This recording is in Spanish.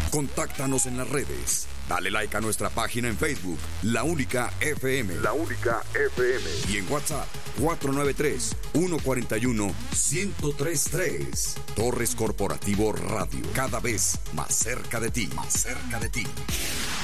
Contáctanos en las redes. Dale like a nuestra página en Facebook, La Única FM. La Única FM. Y en WhatsApp, 493-141-1033. Torres Corporativo Radio. Cada vez más cerca de ti. Más cerca de ti.